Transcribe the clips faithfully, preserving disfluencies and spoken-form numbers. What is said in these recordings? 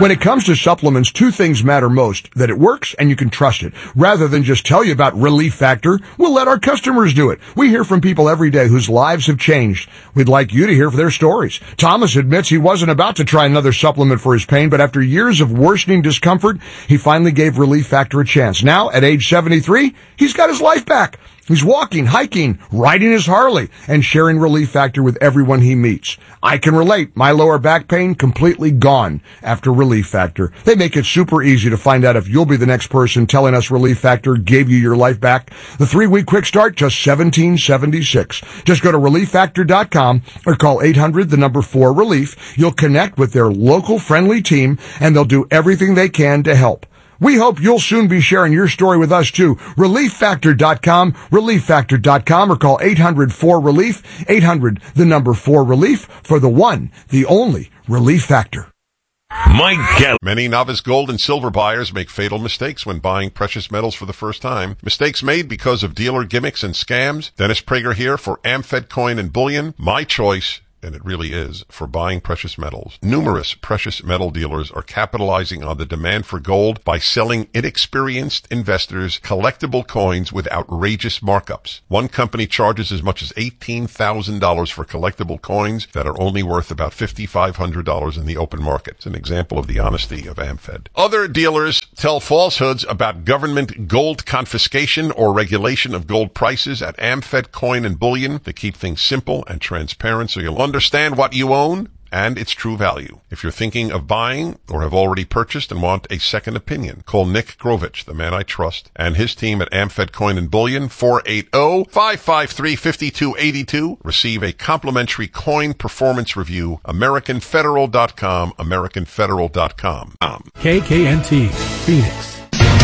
When it comes to supplements, two things matter most: that it works and you can trust it. Rather than just tell you about Relief Factor, we'll let our customers do it. We hear from people every day whose lives have changed. We'd like you to hear their stories. Thomas admits he wasn't about to try another supplement for his pain, but after years of worsening discomfort, he finally gave Relief Factor a chance. Now, at age seventy-three, he's got his life back. He's walking, hiking, riding his Harley, and sharing Relief Factor with everyone he meets. I can relate. My lower back pain completely gone after Relief Factor. They make it super easy to find out if you'll be the next person telling us Relief Factor gave you your life back. The three-week quick start, just seventeen seventy-six. Just go to relief factor dot com or call eight hundred, the number four, relief. You'll connect with their local friendly team, and they'll do everything they can to help. We hope you'll soon be sharing your story with us, too. relief factor dot com, relief factor dot com, or call eight hundred, four, relief, eight hundred, the number four, relief, for the one, the only Relief Factor. Mike Kelly. Many novice gold and silver buyers make fatal mistakes when buying precious metals for the first time. Mistakes made because of dealer gimmicks and scams. Dennis Prager here for AmFed Coin and Bullion. My choice, and it really is, for buying precious metals. Numerous precious metal dealers are capitalizing on the demand for gold by selling inexperienced investors collectible coins with outrageous markups. One company charges as much as eighteen thousand dollars for collectible coins that are only worth about five thousand five hundred dollars in the open market. It's an example of the honesty of AmFed. Other dealers tell falsehoods about government gold confiscation or regulation of gold prices at AmFed Coin and Bullion to keep things simple and transparent so you'll understand what you own and its true value. If you're thinking of buying or have already purchased and want a second opinion, call Nick Grovich, the man I trust, and his team at AmFed Coin and Bullion, four eight zero, five five three, five two eight two. Receive a complimentary coin performance review. American Federal dot com, American Federal dot com. K K N T, Phoenix.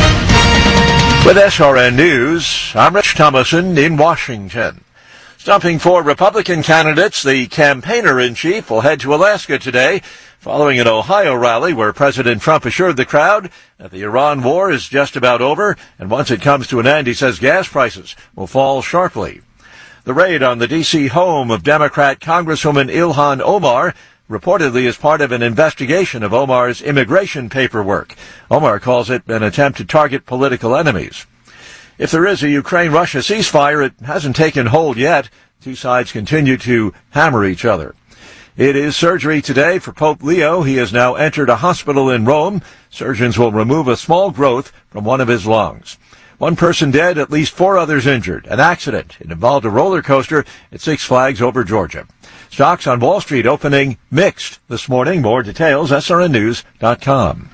With S R N News, I'm Rich Thomason in Washington. Stumping for Republican candidates, the campaigner-in-chief will head to Alaska today following an Ohio rally where President Trump assured the crowd that the Iran war is just about over, and once it comes to an end, he says gas prices will fall sharply. The raid on the D C home of Democrat Congresswoman Ilhan Omar reportedly is part of an investigation of Omar's immigration paperwork. Omar calls it an attempt to target political enemies. If there is a Ukraine-Russia ceasefire, it hasn't taken hold yet. Two sides continue to hammer each other. It is surgery today for Pope Leo. He has now entered a hospital in Rome. Surgeons will remove a small growth from one of his lungs. One person dead, at least four others injured. An accident. It involved a roller coaster at Six Flags over Georgia. Stocks on Wall Street opening mixed this morning. More details, S R N news dot com.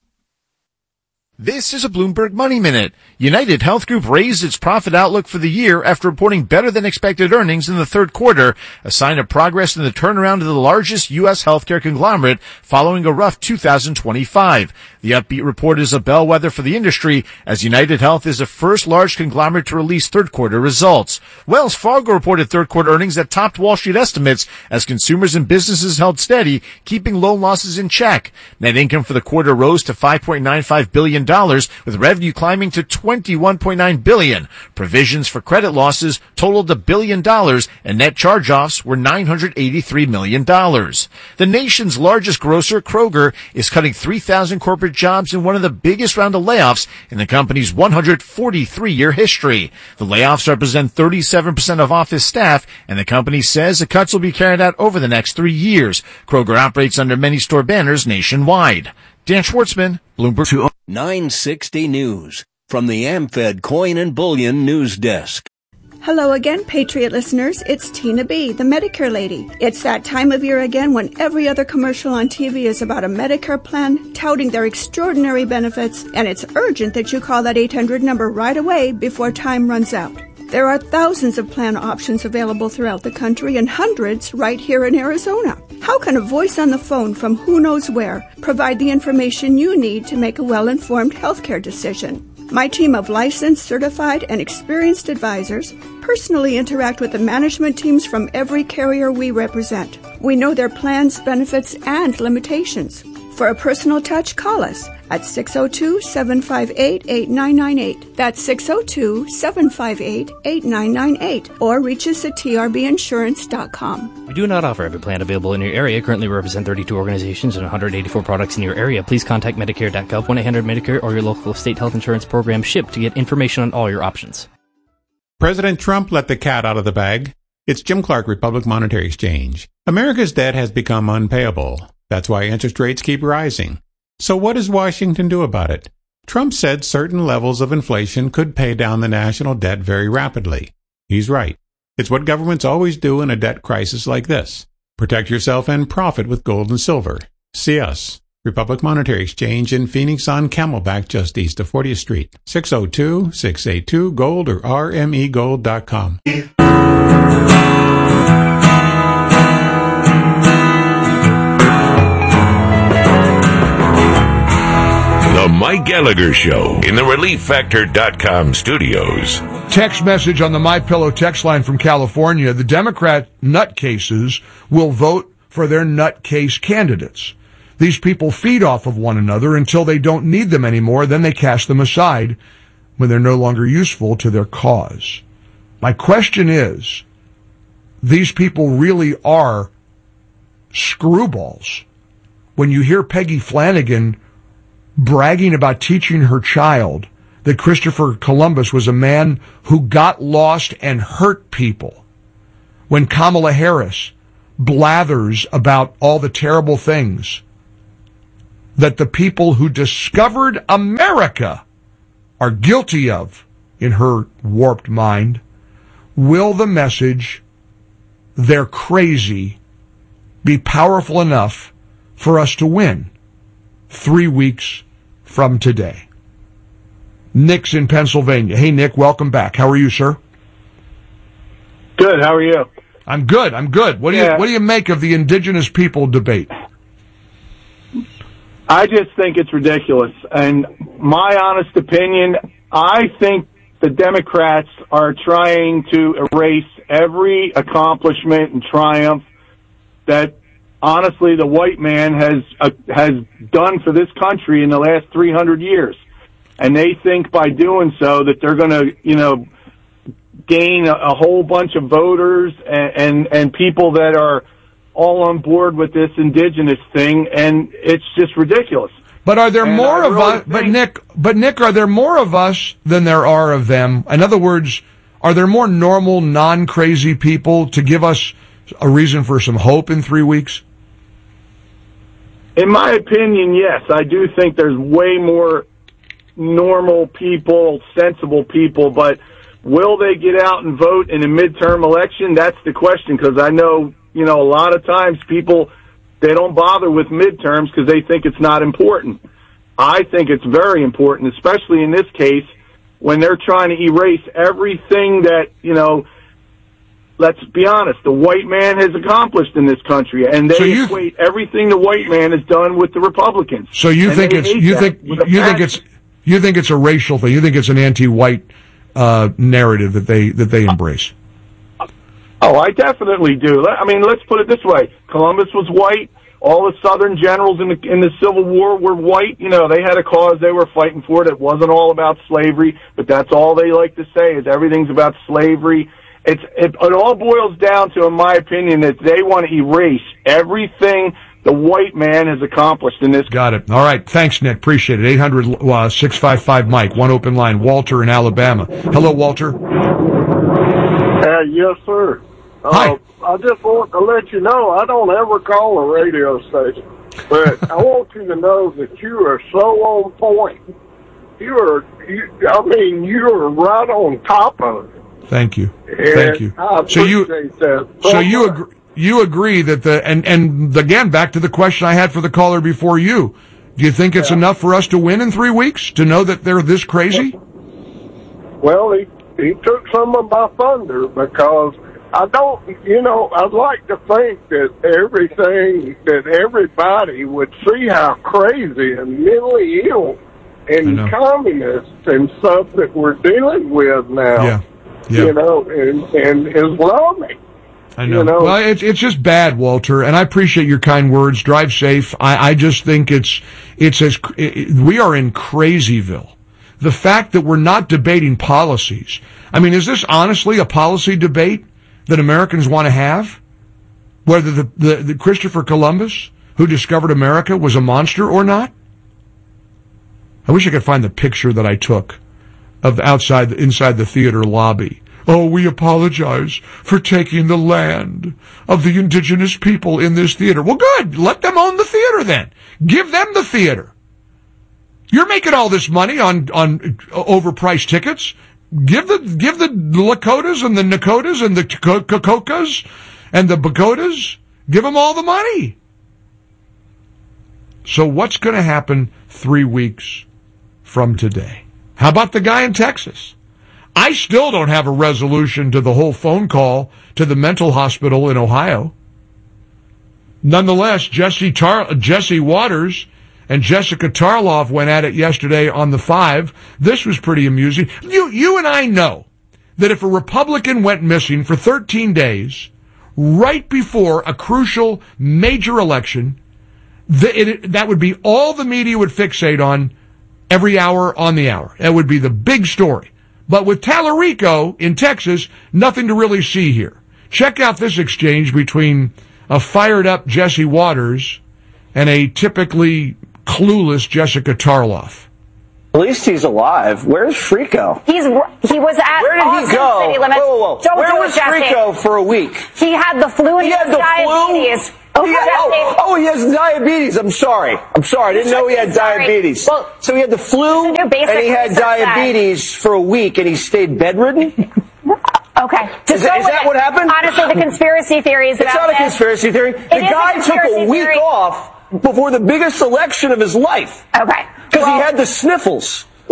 This is a Bloomberg Money Minute. United Health Group raised its profit outlook for the year after reporting better than expected earnings in the third quarter, a sign of progress in the turnaround of the largest U S healthcare conglomerate following a rough two thousand twenty-five. The upbeat report is a bellwether for the industry, as United Health is the first large conglomerate to release third quarter results. Wells Fargo reported third quarter earnings that topped Wall Street estimates as consumers and businesses held steady, keeping loan losses in check. Net income for the quarter rose to five point nine five billion dollars, with revenue climbing to twenty-one point nine billion dollars. Provisions for credit losses totaled a billion dollars, and net charge-offs were nine hundred eighty-three million dollars. The nation's largest grocer, Kroger, is cutting three thousand corporate jobs in one of the biggest round of layoffs in the company's one hundred forty-three year history. The layoffs represent thirty-seven percent of office staff, and the company says the cuts will be carried out over the next three years. Kroger operates under many store banners nationwide. Dan Schwartzman, Bloomberg. nine sixty News from the AmFed Coin and Bullion News Desk. Hello again, Patriot listeners. It's Tina B., the Medicare lady. It's that time of year again when every other commercial on T V is about a Medicare plan touting their extraordinary benefits, and it's urgent that you call that eight hundred number right away before time runs out. There are thousands of plan options available throughout the country and hundreds right here in Arizona. How can a voice on the phone from who knows where provide the information you need to make a well-informed healthcare decision? My team of licensed, certified, and experienced advisors personally interact with the management teams from every carrier we represent. We know their plans, benefits, and limitations. For a personal touch, call us at six oh two, seven five eight, eight nine nine eight. That's six oh two, seven five eight, eight nine nine eight. Or reach us at t r b insurance dot com. We do not offer every plan available in your area. Currently represent thirty-two organizations and one hundred eighty-four products in your area. Please contact Medicare dot gov, one eight hundred Medicare, or your local state health insurance program SHIP to get information on all your options. President Trump let the cat out of the bag. It's Jim Clark, Republic Monetary Exchange. America's debt has become unpayable. That's why interest rates keep rising. So what does Washington do about it? Trump said certain levels of inflation could pay down the national debt very rapidly. He's right. It's what governments always do in a debt crisis like this. Protect yourself and profit with gold and silver. See us. Republic Monetary Exchange in Phoenix on Camelback, just east of fortieth Street. six oh two, six eight two, gold or r m e gold dot com. The Mike Gallagher Show in the relief factor dot com studios. Text message on the MyPillow text line from California. The Democrat nutcases will vote for their nutcase candidates. These people feed off of one another until they don't need them anymore. Then they cast them aside when they're no longer useful to their cause. My question is, these people really are screwballs. When you hear Peggy Flanagan bragging about teaching her child that Christopher Columbus was a man who got lost and hurt people, when Kamala Harris blathers about all the terrible things that the people who discovered America are guilty of in her warped mind, will the message, they're crazy, be powerful enough for us to win three weeks from today? Nick's in Pennsylvania. Hey, Nick, welcome back. How are you, sir? Good. How are you? I'm good. I'm good. What do yeah. you What do you make of the indigenous people debate? I just think it's ridiculous. And my honest opinion, I think the Democrats are trying to erase every accomplishment and triumph that, honestly, the white man has uh, has done for this country in the last three hundred years. And they think by doing so that they're going to, you know, gain a, a whole bunch of voters and, and, and people that are all on board with this indigenous thing, and it's just ridiculous. But are there and more I of really us? think, But Nick, but Nick, are there more of us than there are of them? In other words, are there more normal, non-crazy people to give us a reason for some hope in three weeks? In my opinion, yes. I do think there's way more normal people, sensible people, but will they get out and vote in a midterm election? That's the question, because I know, you know, a lot of times people, they don't bother with midterms because they think it's not important. I think it's very important, especially in this case, when they're trying to erase everything that, you know, let's be honest, the white man has accomplished in this country, and they so you, equate everything the white man has done with the Republicans. So you think it's you think you think it's you think it's a racial thing? You think it's an anti-white uh, narrative that they that they embrace? Oh, I definitely do. I mean, let's put it this way: Columbus was white. All the Southern generals in the in the Civil War were white. You know, they had a cause they were fighting for. It wasn't all about slavery, but that's all they like to say is everything's about slavery. It's it, it all boils down to, in my opinion, that they want to erase everything the white man has accomplished in this. Got it. All right. Thanks, Nick. Appreciate it. eight hundred, six five five, Mike. One open line. Walter in Alabama. Hello, Walter. Uh, yes, sir. Hi. Uh, I just want to let you know I don't ever call a radio station, but I want you to know that you are so on point. You are, you, I mean, you are right on top of it. Thank you. And Thank you. I so you, that so, so you agree, you agree that the, and, and again, back to the question I had for the caller before you. Do you think it's yeah. enough for us to win in three weeks? To know that they're this crazy? Well, he, he took some of my thunder because I don't, you know, I'd like to think that everything, that everybody would see how crazy and mentally ill and communists and stuff that we're dealing with now. Yeah. Yeah. You know, and, and Islamic. I know. You know? Well, it's it's just bad, Walter, and I appreciate your kind words. Drive safe. I, I just think it's it's as it, we are in crazyville. The fact that we're not debating policies. I mean, is this honestly a policy debate that Americans want to have? Whether the, the, the Christopher Columbus, who discovered America, was a monster or not? I wish I could find the picture that I took of the outside, inside the theater lobby. Oh, we apologize for taking the land of the indigenous people in this theater. Well, good. Let them own the theater then. Give them the theater. You're making all this money on, on overpriced tickets. Give the, give the Lakotas and the Nakotas and the Kokokas and the Bakotas, give them all the money. So what's going to happen three weeks from today? How about the guy in Texas? I still don't have a resolution to the whole phone call to the mental hospital in Ohio. Nonetheless, Jesse Tar- Jesse Waters and Jessica Tarloff went at it yesterday on the Five. This was pretty amusing. You, you and I know that if a Republican went missing for thirteen days, right before a crucial major election, the, it, that would be all the media would fixate on every hour on the hour. That would be the big story. But with Tallarico in Texas, nothing to really see here. Check out this exchange between a fired-up Jesse Waters and a typically clueless Jessica Tarloff. At least he's alive. Where's Frico? He's he was at Where did Austin he go? City Limits. Whoa, whoa, whoa. Don't Where do was it, Jesse. Frico for a week? He had the flu and he he had has the diabetes. Flu? Okay, He had, oh, oh, he has diabetes. I'm sorry. I'm sorry. I didn't know he had Sorry. diabetes. Well, so he had the flu do and basic he had research diabetes for a week and he stayed bedridden? Okay. Is, Just go is with that it. what happened? Honestly, the conspiracy theories It's about not a this- conspiracy theory. The is a guy took a conspiracy week theory. off before the biggest election of his life. Okay. Because Well, he had the sniffles. No.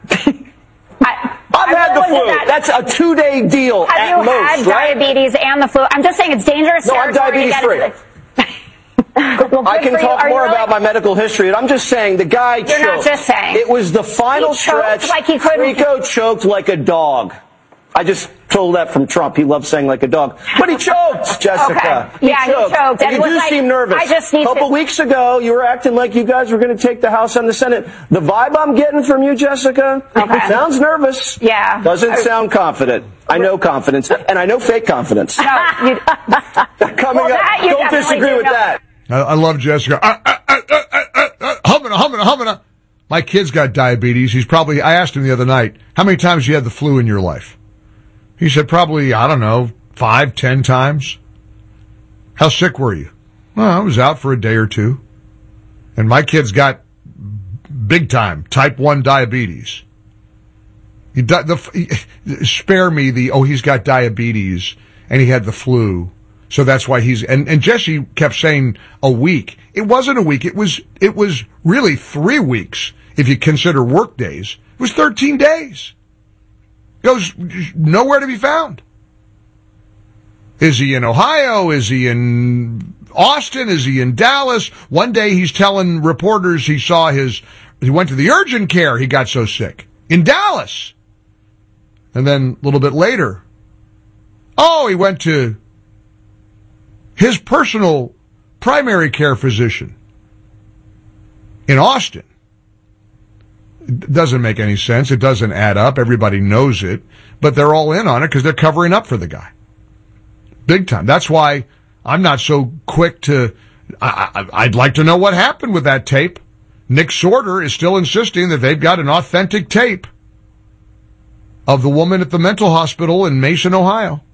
I, I've I had the will flu. admit that. That's a two-day deal Have at you most, had right? diabetes and the flu? I'm just saying it's dangerous. No, I'm territory to diabetes get free. into. Well, I good can for you. talk Are you more really- about my medical history. And I'm just saying the guy You're choked. not just saying. It was the final He choked stretch. like he couldn't- Rico choked like a dog. I just told that from Trump. He loves saying like a dog. But he choked, Jessica. Okay. Yeah, he choked. And And you it was do like, seem nervous. I just need a couple to- weeks ago, you were acting like you guys were going to take the House and the Senate. The vibe I'm getting from you, Jessica, Okay. sounds nervous. Yeah. Doesn't sound confident. I know confidence. And I know fake confidence. No, you, Coming well, up, that you don't definitely disagree do with know. that. I, I love Jessica. Uh, uh, uh, uh, uh, uh, uh, humana, humana, humana. My kid's got diabetes. He's probably, I asked him the other night, how many times have you had the flu in your life? He said probably, I don't know, five, ten times. How sick were you? Well, I was out for a day or two. And my kid's got big time type one diabetes. He, the, he, spare me the, oh, he's got diabetes and he had the flu. So that's why he's, and, and Jesse kept saying a week. It wasn't a week. It was, it was really three weeks if you consider work days. It was thirteen days. Goes nowhere to be found. Is he in Ohio? Is he in Austin? Is he in Dallas? One day he's telling reporters he saw his, he went to the urgent care. He got so sick in Dallas. And then a little bit later, oh, he went to his personal primary care physician in Austin. It doesn't make any sense. It doesn't add up. Everybody knows it, but they're all in on it because they're covering up for the guy. Big time. That's why I'm not so quick to, I, I, I'd like to know what happened with that tape. Nick Sorter is still insisting that they've got an authentic tape of the woman at the mental hospital in Mason, Ohio.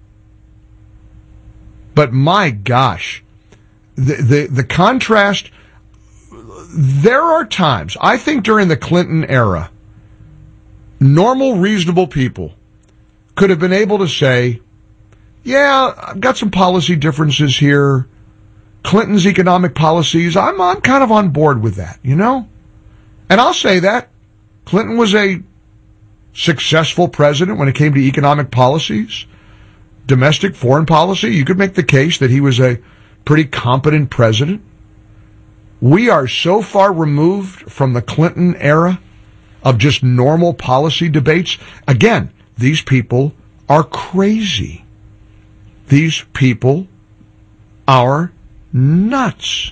But my gosh, the, the, the contrast, there are times, I think during the Clinton era, normal, reasonable people could have been able to say, yeah, I've got some policy differences here. Clinton's economic policies, I'm, I'm kind of on board with that, you know? And I'll say that. Clinton was a successful president when it came to economic policies. Domestic foreign policy, you could make the case that he was a pretty competent president. We are so far removed from the Clinton era of just normal policy debates. Again, these people are crazy. These people are nuts.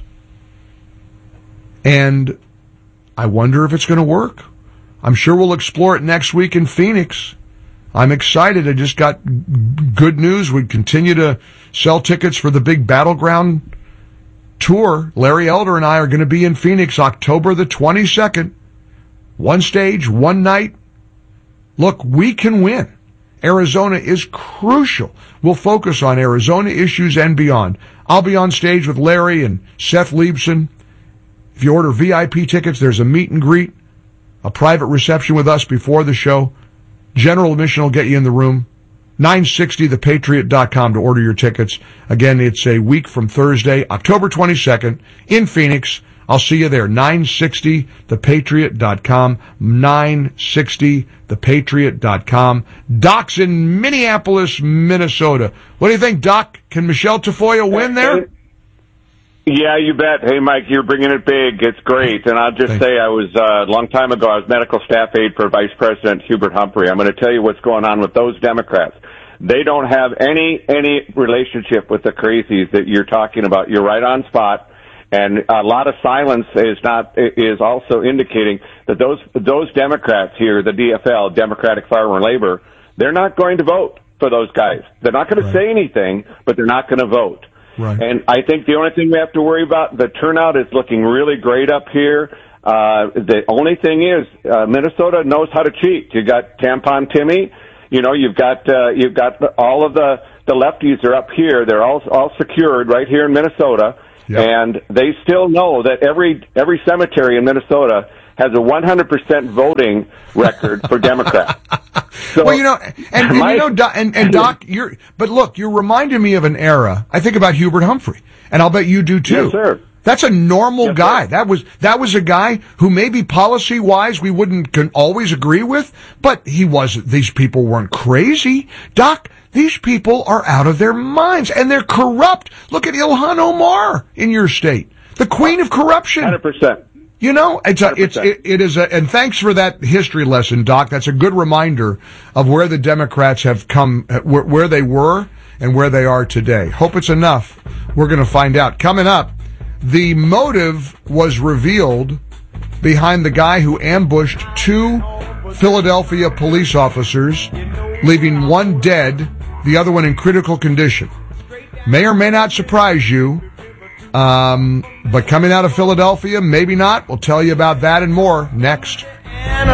And I wonder if it's going to work. I'm sure we'll explore it next week in Phoenix. I'm excited. I just got good news. We continue to sell tickets for the big Battleground tour. Larry Elder and I are going to be in Phoenix October the twenty-second. One stage, one night. Look, we can win. Arizona is crucial. We'll focus on Arizona issues and beyond. I'll be on stage with Larry and Seth Leibson. If you order V I P tickets, there's a meet and greet, a private reception with us before the show. General admission will get you in the room. nine sixty the patriot dot com to order your tickets. Again, it's a week from Thursday, October twenty-second, in Phoenix. I'll see you there. nine sixty the patriot dot com. nine sixty the patriot dot com. Doc's in Minneapolis, Minnesota. What do you think, Doc? Can Michelle Tafoya win there? Yeah, you bet. Hey, Mike, you're bringing it big. It's great. And I'll just Thanks. say I was, uh, a long time ago, I was medical staff aide for Vice President Hubert Humphrey. I'm going to tell you what's going on with those Democrats. They don't have any, any relationship with the crazies that you're talking about. You're right on spot. And a lot of silence is not, is also indicating that those, those Democrats here, the D F L, Democratic Farmer Labor, they're not going to vote for those guys. They're not going Right. to say anything, but they're not going to vote. Right. And I think the only thing we have to worry about, the turnout is looking really great up here. Uh, the only thing is, uh, Minnesota knows how to cheat. You got Tampon Timmy, you know, you've got, uh, you've got all of the, the lefties are up here. They're all, all secured right here in Minnesota. Yep. And they still know that every, every cemetery in Minnesota has a one hundred percent voting record for Democrats. So, well, you know, and, and my, you know, Doc, and, and Doc, you're, but look, you're reminding me of an era. I think about Hubert Humphrey, and I'll bet you do too. Yes, sir. That's a normal Yes, guy. sir. That was, that was a guy who maybe policy wise we wouldn't can always agree with, but he wasn't, these people weren't crazy. Doc, these people are out of their minds and they're corrupt. Look at Ilhan Omar in your state. The queen of corruption. one hundred percent. You know, it's a, it's, it, it is a, and thanks for that history lesson, Doc. That's a good reminder of where the Democrats have come, where, where they were and where they are today. Hope it's enough. We're going to find out. Coming up, the motive was revealed behind the guy who ambushed two Philadelphia police officers, leaving one dead, the other one in critical condition. May or may not surprise you. Um, but coming out of Philadelphia, maybe not. We'll tell you about that and more next.